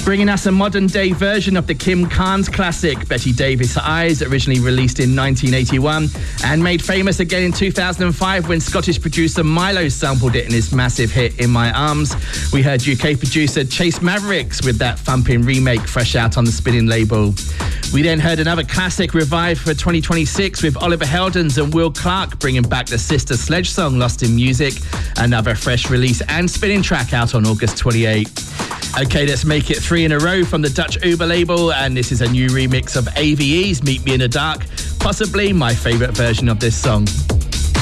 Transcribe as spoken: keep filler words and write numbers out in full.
Bringing us a modern day version of the Kim Carnes classic, Betty Davis Eyes, originally released in nineteen eighty-one and made famous again in two thousand five when Scottish producer Milo sampled it in his massive hit In My Arms. We heard U K producer Chase Mavericks with that thumping remake fresh out on the Spinning label. We then heard another classic revived for twenty twenty-six with Oliver Heldens and Will Clark bringing back the Sister Sledge song Lost in Music, another fresh release and spinning track out on August twenty-eighth. Okay, let's make it three in a row from the Dutch Uber label, and this is a new remix of A V E's Meet Me in the Dark, possibly my favourite version of this song.